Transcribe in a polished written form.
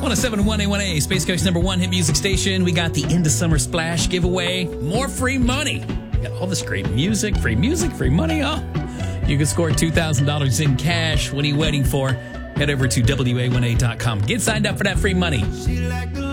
107.1 A1A, Space Coast #1 hit music station. We got the End of Summer Splash giveaway. More free money. We got all this great music, free money. Oh, you can score $2,000 in cash. What are you waiting for? Head over to WA1A.com. Get signed up for that free money.